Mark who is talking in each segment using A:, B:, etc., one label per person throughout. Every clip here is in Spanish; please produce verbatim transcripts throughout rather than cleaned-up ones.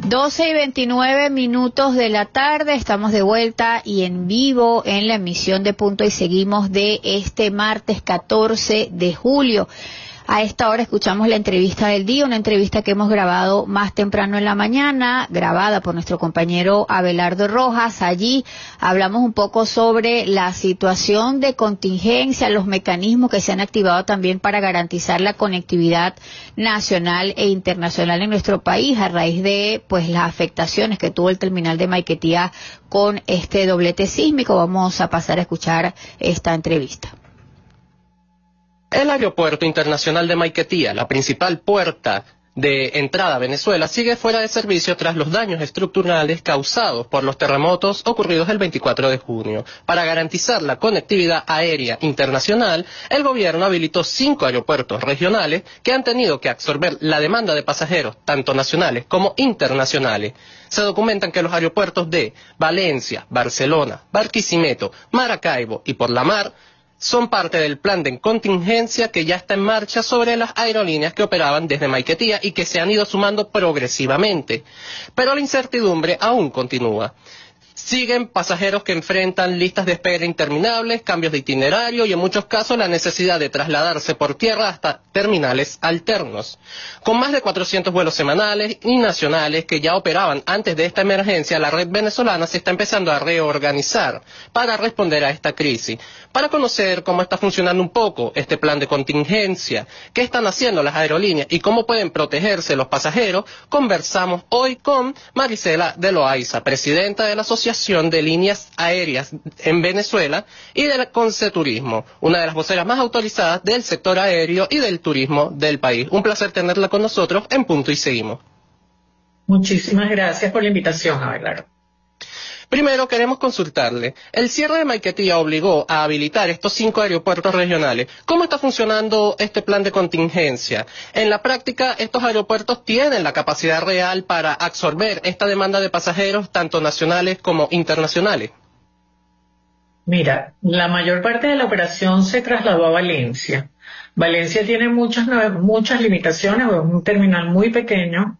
A: doce y veintinueve minutos de la tarde, estamos de vuelta y en vivo en la emisión de Punto y Seguimos de este martes catorce de julio. A esta hora escuchamos la entrevista del día, una entrevista que hemos grabado más temprano en la mañana, grabada por nuestro compañero Abelardo Rojas. Allí hablamos un poco sobre la situación de contingencia, los mecanismos que se han activado también para garantizar la conectividad nacional e internacional en nuestro país a raíz de pues las afectaciones que tuvo el terminal de Maiquetía con este doblete sísmico. Vamos a pasar a escuchar esta entrevista.
B: El Aeropuerto Internacional de Maiquetía, la principal puerta de entrada a Venezuela, sigue fuera de servicio tras los daños estructurales causados por los terremotos ocurridos el veinticuatro de junio. Para garantizar la conectividad aérea internacional, el gobierno habilitó cinco aeropuertos regionales que han tenido que absorber la demanda de pasajeros, tanto nacionales como internacionales. Se documentan que los aeropuertos de Valencia, Barcelona, Barquisimeto, Maracaibo y Por la Mar son parte del plan de contingencia que ya está en marcha sobre las aerolíneas que operaban desde Maiquetía y que se han ido sumando progresivamente. Pero la incertidumbre aún continúa. Siguen pasajeros que enfrentan listas de espera interminables, cambios de itinerario y en muchos casos la necesidad de trasladarse por tierra hasta terminales alternos. Con más de cuatrocientos vuelos semanales y nacionales que ya operaban antes de esta emergencia, la red venezolana se está empezando a reorganizar para responder a esta crisis. Para conocer cómo está funcionando un poco este plan de contingencia, qué están haciendo las aerolíneas y cómo pueden protegerse los pasajeros, conversamos hoy con Marisela de Loaiza, presidenta de la Asociación de Líneas Aéreas en Venezuela y de la Conceturismo, una de las voceras más autorizadas del sector aéreo y del turismo del país. Un placer tenerla con nosotros en Punto y Seguimos.
C: Muchísimas gracias por la invitación, Abelardo.
B: Primero queremos consultarle, el cierre de Maiquetía obligó a habilitar estos cinco aeropuertos regionales. ¿Cómo está funcionando este plan de contingencia? En la práctica, ¿estos aeropuertos tienen la capacidad real para absorber esta demanda de pasajeros, tanto nacionales como internacionales?
C: Mira, la mayor parte de la operación se trasladó a Valencia. Valencia tiene muchas, muchas limitaciones, es un terminal muy pequeño,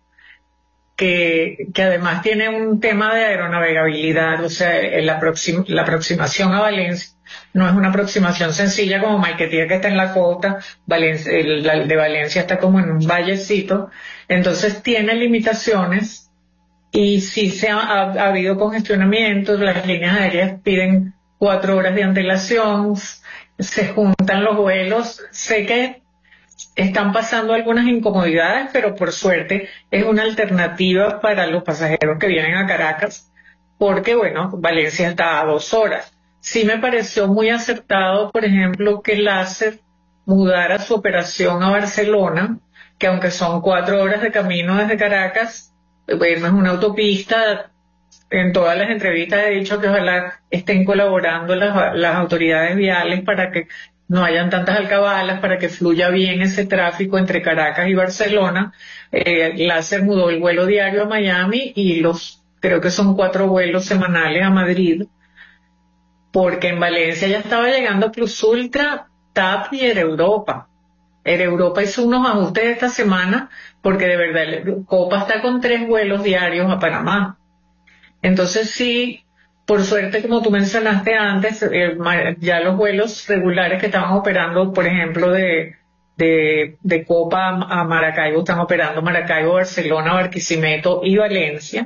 C: Que, que además tiene un tema de aeronavegabilidad, o sea, la, aproxim, la aproximación a Valencia no es una aproximación sencilla como Maiquetía, que está en la costa. Valencia, el, el de Valencia está como en un vallecito, entonces tiene limitaciones y sí se ha, ha, ha habido congestionamientos. Las líneas aéreas piden cuatro horas de antelación, se juntan los vuelos. Sé que están pasando algunas incomodidades, pero por suerte es una alternativa para los pasajeros que vienen a Caracas, porque bueno, Valencia está a dos horas. Sí me pareció muy acertado, por ejemplo, que LASER mudara su operación a Barcelona, que aunque son cuatro horas de camino desde Caracas, bueno, es una autopista. En todas las entrevistas he dicho que ojalá estén colaborando las, las autoridades viales para que no hayan tantas alcabalas, para que fluya bien ese tráfico entre Caracas y Barcelona. Eh, LASER mudó el vuelo diario a Miami y los, creo que son cuatro vuelos semanales a Madrid, porque en Valencia ya estaba llegando Plus Ultra, T A P y Air Europa. Air Europa hizo unos ajustes esta semana, porque de verdad Copa está con tres vuelos diarios a Panamá. Entonces sí, por suerte, como tú mencionaste antes, eh, ya los vuelos regulares que estaban operando, por ejemplo, de, de, de Copa a Maracaibo, están operando Maracaibo, Barcelona, Barquisimeto y Valencia.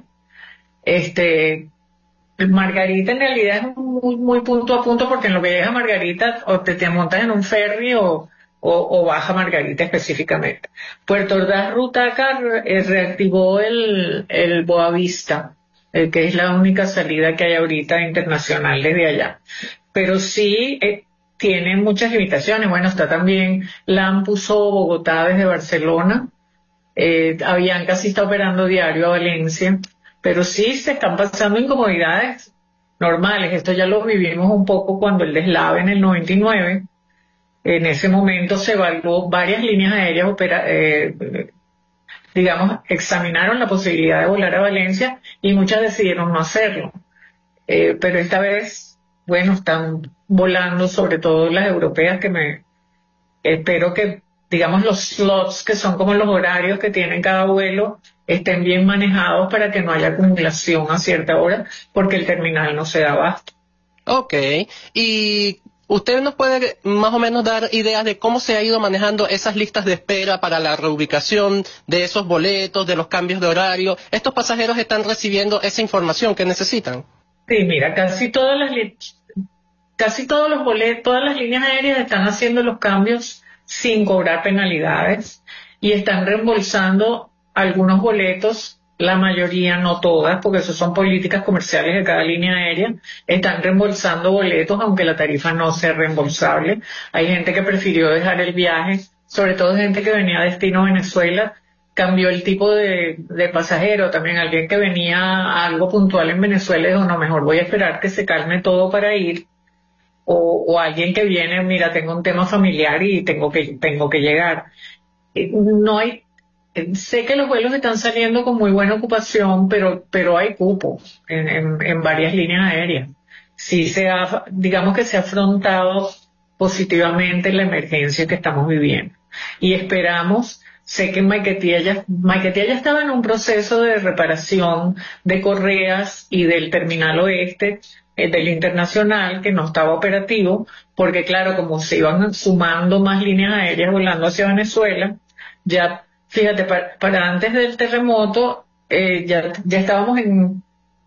C: Este, Margarita en realidad es muy, muy punto a punto, porque en lo que llega a Margarita o te, te montas en un ferry o, o, o baja Margarita específicamente. Puerto Ordaz Rutaca eh, reactivó el, el Boavista, Eh, que es la única salida que hay ahorita internacional desde allá. Pero sí eh, tiene muchas limitaciones. Bueno, está también LAM puso Bogotá desde Barcelona, eh, Avianca sí está operando diario a Valencia, pero sí se están pasando incomodidades normales. Esto ya lo vivimos un poco cuando el deslave en el noventa y nueve, en ese momento se evaluó varias líneas aéreas opera, eh, digamos, examinaron la posibilidad de volar a Valencia y muchas decidieron no hacerlo. Eh, pero esta vez, bueno, están volando, sobre todo las europeas, que me espero que, digamos, los slots, que son como los horarios que tienen cada vuelo, estén bien manejados para que no haya acumulación a cierta hora, porque el terminal no se da abasto.
B: Ok, y ¿usted nos puede más o menos dar ideas de cómo se ha ido manejando esas listas de espera para la reubicación de esos boletos, de los cambios de horario? ¿Estos pasajeros están recibiendo esa información que necesitan?
C: Sí, mira, casi todas las li- casi todos los boletos, todas las líneas aéreas están haciendo los cambios sin cobrar penalidades y están reembolsando algunos boletos, la mayoría, no todas, porque eso son políticas comerciales de cada línea aérea, están reembolsando boletos aunque la tarifa no sea reembolsable. Hay gente que prefirió dejar el viaje, sobre todo gente que venía a destino Venezuela, cambió el tipo de, de pasajero, también alguien que venía a algo puntual en Venezuela dijo, no, mejor voy a esperar que se calme todo para ir, o, o alguien que viene, mira, tengo un tema familiar y tengo que, tengo que llegar. Eh, No hay, eh, sé que los vuelos están saliendo con muy buena ocupación, pero, pero hay cupos en, en, en varias líneas aéreas. Sí se ha, digamos que se ha afrontado positivamente la emergencia que estamos viviendo. Y esperamos, sé que Maiquetía ya, Maiquetía ya estaba en un proceso de reparación de Correas y del Terminal Oeste, eh, del Internacional, que no estaba operativo, porque claro, como se iban sumando más líneas aéreas volando hacia Venezuela, ya, fíjate, para, para antes del terremoto, eh, ya, ya estábamos en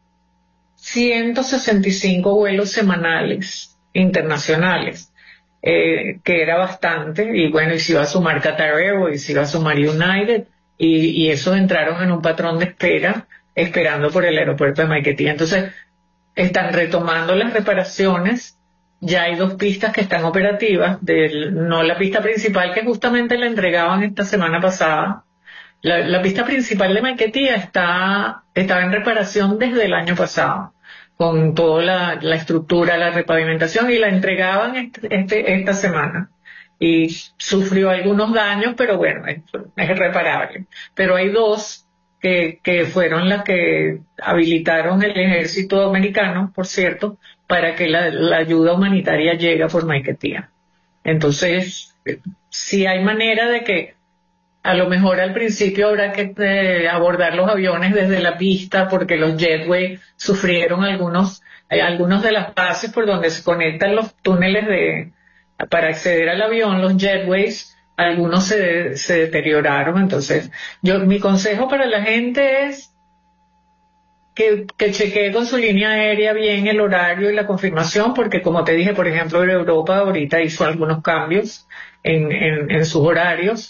C: ciento sesenta y cinco vuelos semanales internacionales, eh, que era bastante, y bueno, y se iba a sumar Qatar Airways, se iba a sumar United, y, y esos entraron en un patrón de espera, esperando por el aeropuerto de Maiquetía. Entonces, están retomando las reparaciones, ya hay dos pistas que están operativas, del, no la pista principal que justamente la entregaban esta semana pasada. La, la pista principal de Maiquetía está, estaba en reparación desde el año pasado, con toda la, la estructura, la repavimentación, y la entregaban este, este, esta semana. Y sufrió algunos daños, pero bueno, es, es reparable. Pero hay dos que, que fueron las que habilitaron el ejército americano, por cierto, para que la, la ayuda humanitaria llegue por Maiquetía. Entonces, sí hay manera de que a lo mejor al principio habrá que eh, abordar los aviones desde la pista, porque los jetways sufrieron algunos, eh, algunos de las bases por donde se conectan los túneles de para acceder al avión, los jetways, algunos se, se deterioraron. Entonces, yo mi consejo para la gente es que, que chequee con su línea aérea bien el horario y la confirmación, porque como te dije, por ejemplo, Europa ahorita hizo algunos cambios en, en, en sus horarios,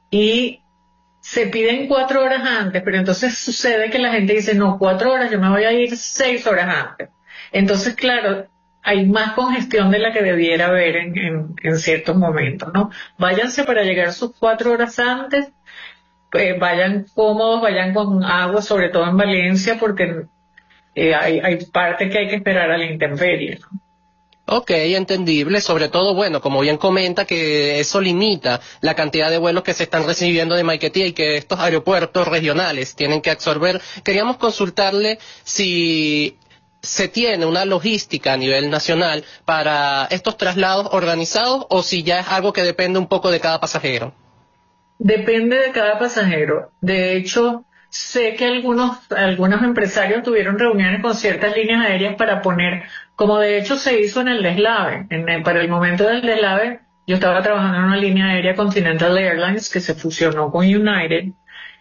C: y se piden cuatro horas antes, pero entonces sucede que la gente dice, no, cuatro horas, yo me voy a ir seis horas antes. Entonces, claro, hay más congestión de la que debiera haber en, en, en ciertos momentos, ¿no? Váyanse para llegar sus cuatro horas antes, eh, vayan cómodos, vayan con agua, sobre todo en Valencia, porque eh, hay, hay parte que hay que esperar a la intemperie, ¿no?
B: Ok, entendible, sobre todo, bueno, como bien comenta, que eso limita la cantidad de vuelos que se están recibiendo de Maiquetía y que estos aeropuertos regionales tienen que absorber. Queríamos consultarle si se tiene una logística a nivel nacional para estos traslados organizados o si ya es algo que depende un poco de cada pasajero.
C: Depende de cada pasajero. De hecho, sé que algunos, algunos empresarios tuvieron reuniones con ciertas líneas aéreas para poner, como de hecho se hizo en el deslave. En el, para el momento del deslave, yo estaba trabajando en una línea aérea Continental Airlines que se fusionó con United,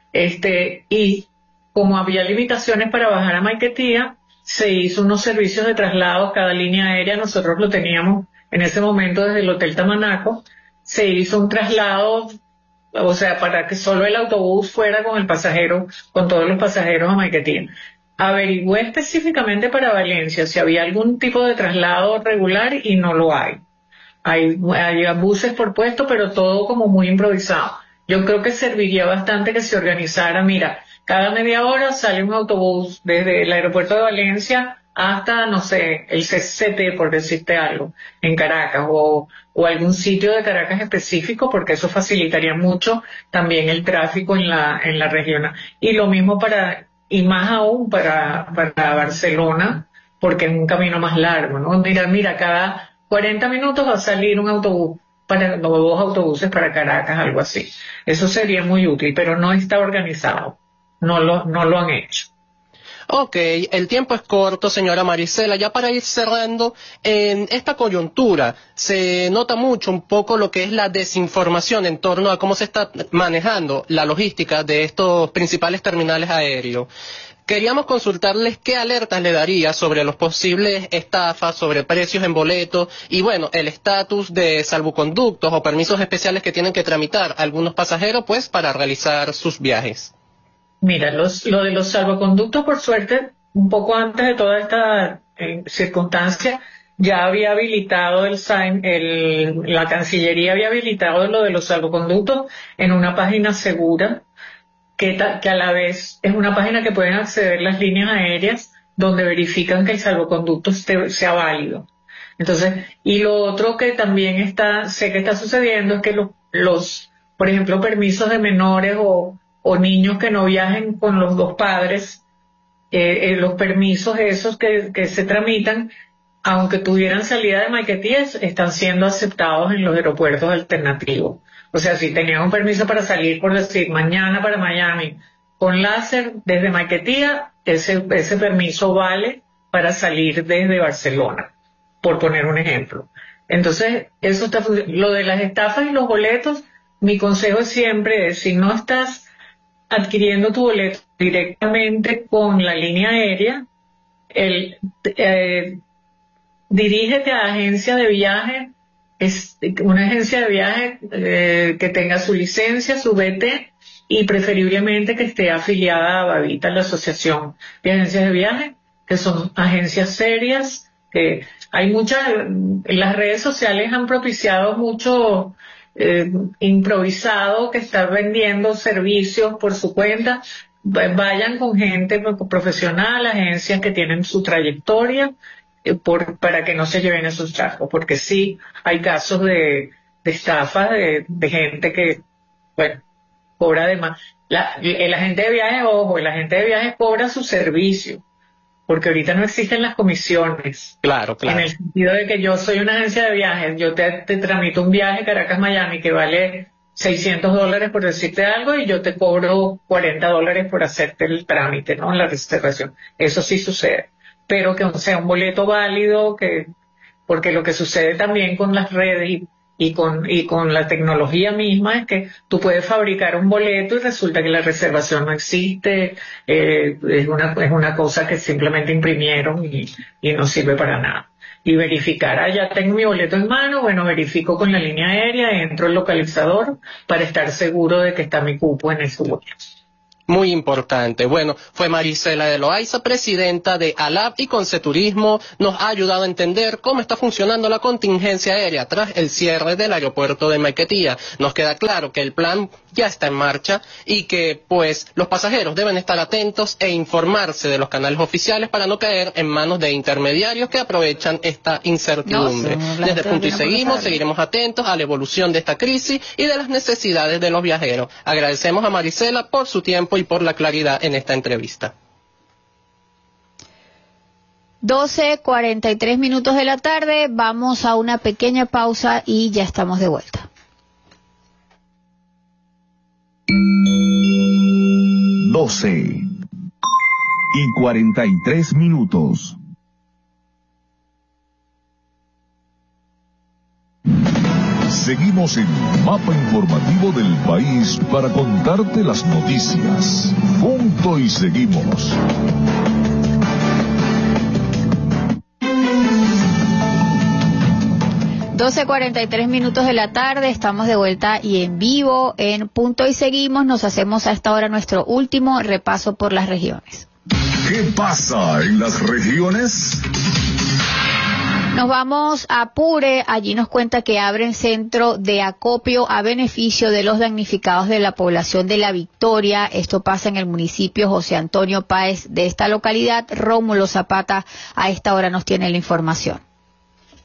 C: este, y como había limitaciones para bajar a Maiquetía, se hizo unos servicios de traslados, cada línea aérea, nosotros lo teníamos en ese momento desde el Hotel Tamanaco, se hizo un traslado, o sea, para que solo el autobús fuera con el pasajero, con todos los pasajeros a Maiquetía. Averigüé específicamente para Valencia si había algún tipo de traslado regular y no lo hay. Hay, hay buses por puesto, pero todo como muy improvisado. Yo creo que serviría bastante que se organizara, mira, cada media hora sale un autobús desde el aeropuerto de Valencia hasta, no sé, el C C T, por decirte algo, en Caracas, o, o algún sitio de Caracas específico, porque eso facilitaría mucho también el tráfico en la, en la región. Y lo mismo para, y más aún para, para Barcelona, porque es un camino más largo, ¿no? Mira, mira, cada cuarenta minutos va a salir un autobús, para, o dos autobuses para Caracas, algo así. Eso sería muy útil, pero no está organizado. no lo, no lo han hecho.
B: Ok, el tiempo es corto, señora Marisela. Ya para ir cerrando, en esta coyuntura se nota mucho un poco lo que es la desinformación en torno a cómo se está manejando la logística de estos principales terminales aéreos. Queríamos consultarles qué alertas le daría sobre los posibles estafas, sobre precios en boletos y, bueno, el estatus de salvoconductos o permisos especiales que tienen que tramitar algunos pasajeros, pues, para realizar sus viajes.
C: Mira, los, lo de los salvoconductos, por suerte, un poco antes de toda esta eh, circunstancia, ya había habilitado el, el la Cancillería había habilitado lo de los salvoconductos en una página segura, que, ta, que a la vez es una página que pueden acceder las líneas aéreas donde verifican que el salvoconducto esté, sea válido. Entonces, y lo otro que también está, sé que está sucediendo es que los, los por ejemplo, permisos de menores o, o niños que no viajen con los dos padres, eh, eh, los permisos esos que, que se tramitan, aunque tuvieran salida de Maiquetía, están siendo aceptados en los aeropuertos alternativos. O sea, si tenían un permiso para salir, por decir, mañana para Miami, con láser desde Maiquetía, ese, ese permiso vale para salir desde Barcelona, por poner un ejemplo. Entonces, eso está, lo de las estafas y los boletos, mi consejo es siempre, si no estás adquiriendo tu boleto directamente con la línea aérea, el, eh, dirígete a agencia de viaje, es una agencia de viaje eh, que tenga su licencia, su B T, y preferiblemente que esté afiliada a Babita, la Asociación de Agencias de Viaje, que son agencias serias, que hay muchas, las redes sociales han propiciado mucho eh, improvisado que está vendiendo servicios por su cuenta. Vayan con gente profesional, agencias que tienen su trayectoria, Por, para que no se lleven esos trastos, porque sí hay casos de, de estafas de, de gente que, bueno, cobra de más. La, el agente de viajes, ojo, el agente de viajes cobra su servicio, porque ahorita no existen las comisiones.
B: Claro, claro.
C: En el sentido de que yo soy una agencia de viajes, yo te, te tramito un viaje Caracas-Miami que vale seiscientos dólares por decirte algo y yo te cobro cuarenta dólares por hacerte el trámite, ¿no? La reservación. Eso sí sucede. Pero que sea un boleto válido, que porque lo que sucede también con las redes y, y con y con la tecnología misma es que tú puedes fabricar un boleto y resulta que la reservación no existe, eh, es una es una cosa que simplemente imprimieron y, y no sirve para nada. Y verificar, ah, ya tengo mi boleto en mano, bueno, verifico con la línea aérea, entro al localizador para estar seguro de que está mi cupo en ese boleto.
B: Muy importante. Bueno, fue Marisela de Loaiza, presidenta de ALAP y Conceturismo, nos ha ayudado a entender cómo está funcionando la contingencia aérea tras el cierre del aeropuerto de Maiquetía. Nos queda claro que el plan ya está en marcha y que, pues, los pasajeros deben estar atentos e informarse de los canales oficiales para no caer en manos de intermediarios que aprovechan esta incertidumbre. No, no, Desde Punto y Seguimos seguiremos atentos a la evolución de esta crisis y de las necesidades de los viajeros. Agradecemos a Marisela por su tiempo y por la claridad en esta entrevista.
A: doce cuarenta y tres minutos de la tarde, vamos a una pequeña pausa y ya estamos de vuelta.
D: doce y cuarenta y tres minutos. Seguimos en Mapa Informativo del País para contarte las noticias. Punto y seguimos.
A: doce cuarenta y tres minutos de la tarde, estamos de vuelta y en vivo en Punto y Seguimos. Nos hacemos a esta hora nuestro último repaso por las regiones.
D: ¿Qué pasa en las regiones?
A: Nos vamos a Apure, allí nos cuenta que abren centro de acopio a beneficio de los damnificados de la población de La Victoria. Esto pasa en el municipio José Antonio Páez de esta localidad. Rómulo Zapata a esta hora nos tiene la información.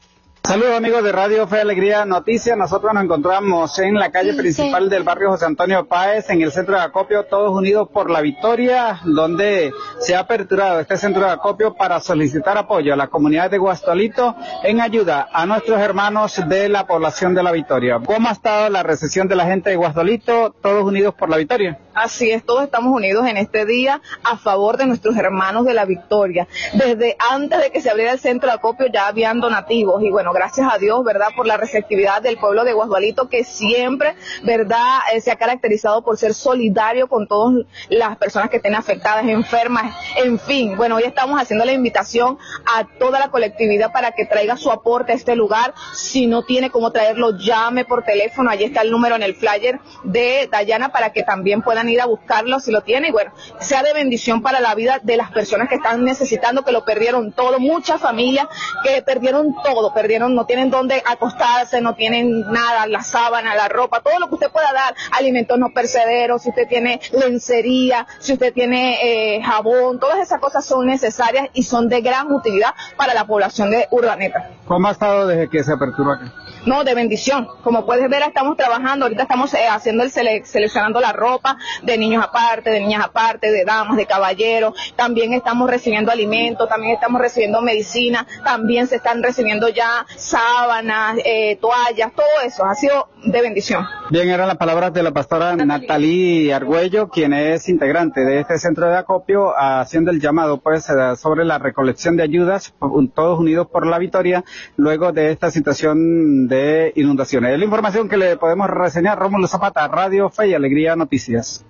E: Saludos amigos de Radio Fe y Alegría Noticias. Nosotros nos encontramos en la calle principal del barrio José Antonio Páez, en el centro de acopio Todos Unidos por la Victoria, donde se ha aperturado este centro de acopio para solicitar apoyo a la comunidad de Guastolito en ayuda a nuestros hermanos de la población de la Victoria. ¿Cómo ha estado la recepción de la gente de Guastolito, Todos Unidos por la Victoria?
F: Así es, todos estamos unidos en este día a favor de nuestros hermanos de la Victoria. Desde antes de que se abriera el centro de acopio ya habían donativos y bueno, gracias a Dios, ¿verdad?, por la receptividad del pueblo de Guasdualito, que siempre, ¿verdad?, eh, se ha caracterizado por ser solidario con todas las personas que estén afectadas, enfermas, en fin. Bueno, hoy estamos haciendo la invitación a toda la colectividad para que traiga su aporte a este lugar. Si no tiene cómo traerlo, llame por teléfono, allí está el número en el flyer de Dayana para que también puedan ir a buscarlo si lo tiene, y bueno, sea de bendición para la vida de las personas que están necesitando, que lo perdieron todo, muchas familias que perdieron todo, perdieron, no tienen dónde acostarse, no tienen nada, la sábana, la ropa, todo lo que usted pueda dar, alimentos no perecederos, si usted tiene lencería, si usted tiene eh, jabón, todas esas cosas son necesarias y son de gran utilidad para la población de Urdaneta.
E: ¿Cómo ha estado desde que se aperturó aquí?
F: No, de bendición. Como puedes ver, estamos trabajando, ahorita estamos eh, haciendo el sele seleccionando la ropa de niños aparte, de niñas aparte, de damas, de caballeros. También estamos recibiendo alimentos, también estamos recibiendo medicina, también se están recibiendo ya sábanas, eh, toallas, todo eso ha sido de bendición.
E: Bien, eran las palabras de la pastora Natalí Argüello, quien es integrante de este centro de acopio, haciendo el llamado pues sobre la recolección de ayudas, Todos Unidos por la Victoria, luego de esta situación de de inundaciones. Es la información que le podemos reseñar. Rómulo Zapata, Radio Fe y Alegría Noticias.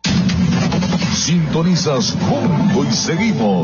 D: Sintonizas Punto y Seguimos.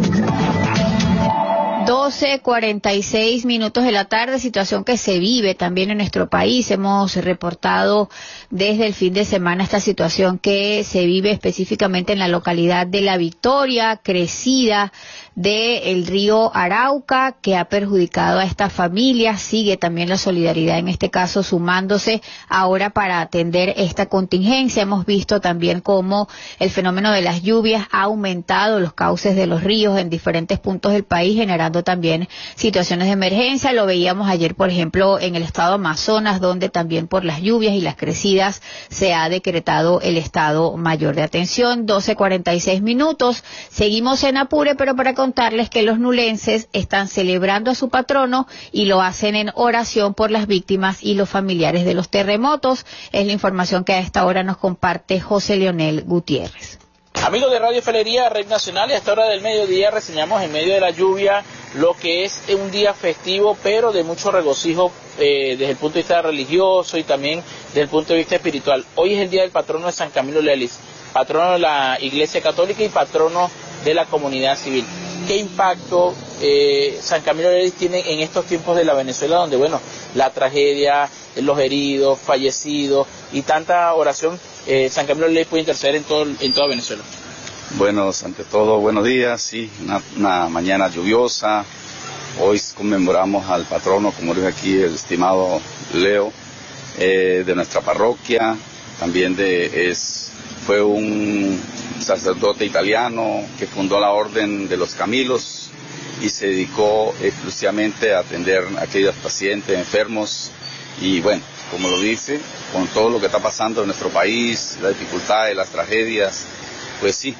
A: doce cuarenta y seis minutos de la tarde, situación que se vive también en nuestro país. Hemos reportado desde el fin de semana esta situación que se vive específicamente en la localidad de La Victoria, crecida del río Arauca, que ha perjudicado a esta familia. Sigue también la solidaridad, en este caso, sumándose ahora para atender esta contingencia. Hemos visto también cómo el fenómeno de las lluvias ha aumentado los cauces de los ríos en diferentes puntos del país, generando también situaciones de emergencia. Lo veíamos ayer, por ejemplo, en el estado Amazonas, donde también por las lluvias y las crecidas se ha decretado el estado mayor de atención. doce cuarenta y seis minutos. Seguimos en Apure, pero para contarles que los nulenses están celebrando a su patrono y lo hacen en oración por las víctimas y los familiares de los terremotos. Es la información que a esta hora nos comparte José Leonel Gutiérrez.
G: Amigos de Radio Felería, Red Nacional, y a esta hora del mediodía reseñamos en medio de la lluvia lo que es un día festivo, pero de mucho regocijo eh, desde el punto de vista religioso y también desde el punto de vista espiritual. Hoy es el día del patrono de San Camilo Lelis, patrono de la Iglesia Católica y patrono de la comunidad civil. ¿Qué impacto eh, San Camilo Lelis tiene en estos tiempos de la Venezuela, donde, bueno, la tragedia, los heridos, fallecidos y tanta oración, eh, San Camilo Lelis puede interceder en, todo, en toda Venezuela?
H: Bueno, ante todo, buenos días, sí, una, una mañana lluviosa. Hoy conmemoramos al patrono, como dijo aquí el estimado Leo, eh, de nuestra parroquia. También de, es, fue un sacerdote italiano que fundó la Orden de los Camilos y se dedicó exclusivamente a atender a aquellos pacientes enfermos. Y bueno, como lo dice, con todo lo que está pasando en nuestro país, las dificultades, las tragedias, pues sí,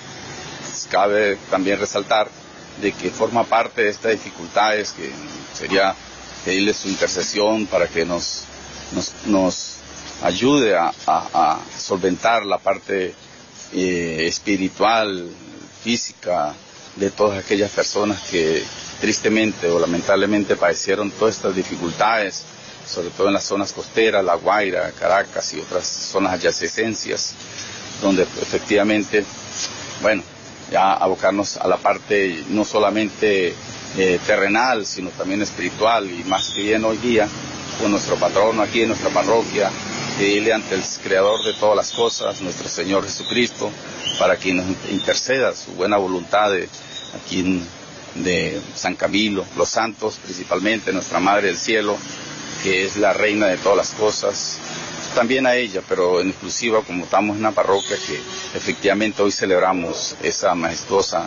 H: cabe también resaltar de que forma parte de estas dificultades, que sería pedirle su intercesión para que nos, nos, nos ayude a, a, a solventar la parte eh, espiritual, física, de todas aquellas personas que tristemente o lamentablemente padecieron todas estas dificultades, sobre todo en las zonas costeras, La Guaira, Caracas y otras zonas adyacentes, donde efectivamente, bueno, ya abocarnos a la parte no solamente eh, terrenal, sino también espiritual, y más que bien hoy día, con nuestro patrono aquí en nuestra parroquia, pedirle ante el Creador de todas las cosas, nuestro Señor Jesucristo, para que nos interceda su buena voluntad de, aquí en, de San Camilo, los santos, principalmente nuestra Madre del Cielo, que es la reina de todas las cosas, también a ella, pero en exclusiva, como estamos en una parroquia que efectivamente hoy celebramos esa majestuosa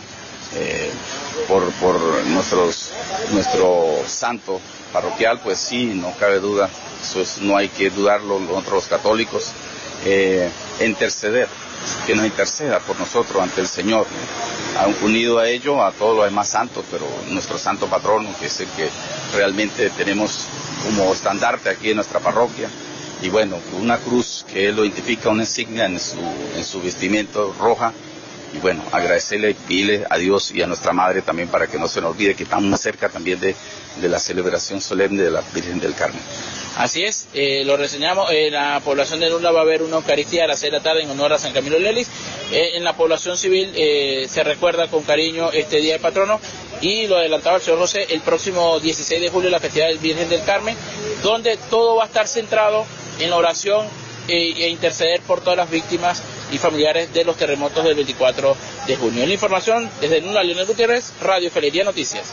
H: eh, por, por nuestros, nuestro santo parroquial, pues sí, no cabe duda, eso es, no hay que dudarlo nosotros los católicos, eh, interceder, que nos interceda por nosotros ante el Señor, ¿no? Unido a ello a todos los demás santos, pero nuestro santo patrono, que es el que realmente tenemos como estandarte aquí en nuestra parroquia, y bueno, una cruz que él lo identifica, una insignia en su, en su vestimento roja, y bueno, agradecerle y pedirle a Dios y a nuestra Madre también para que no se nos olvide que estamos cerca también de, de la celebración solemne de la Virgen del Carmen.
G: Así es, eh, lo reseñamos, en la población de Nula va a haber una Eucaristía a las seis de la tarde en honor a San Camilo Lelis. Eh, en la población civil eh, se recuerda con cariño este Día del Patrono, y lo adelantaba el señor José, el próximo dieciséis de julio la festividad del Virgen del Carmen, donde todo va a estar centrado en la oración e, e interceder por todas las víctimas y familiares de los terremotos del veinticuatro de junio. En la información, desde Nula, Leonel Gutiérrez, Radio Felería Noticias.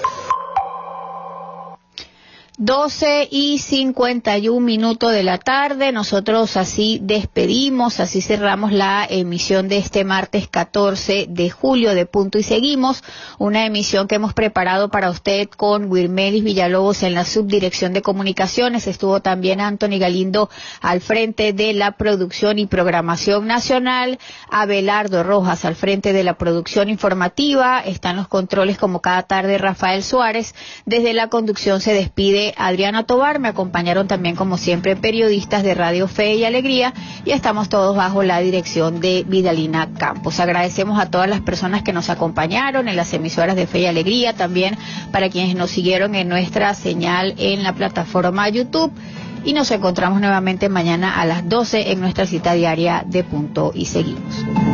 A: doce y cincuenta y un minutos de la tarde, nosotros así despedimos, así cerramos la emisión de este martes catorce de julio de Punto y Seguimos, una emisión que hemos preparado para usted con Wilmelis Villalobos en la subdirección de comunicaciones, estuvo también Anthony Galindo al frente de la producción y programación nacional, Abelardo Rojas al frente de la producción informativa, están los controles como cada tarde Rafael Suárez, desde la conducción se despide Adriana Tobar, me acompañaron también como siempre periodistas de Radio Fe y Alegría y estamos todos bajo la dirección de Vidalina Campos. Agradecemos a todas las personas que nos acompañaron en las emisoras de Fe y Alegría, también para quienes nos siguieron en nuestra señal en la plataforma YouTube y nos encontramos nuevamente mañana a las doce en nuestra cita diaria de Punto y Seguimos.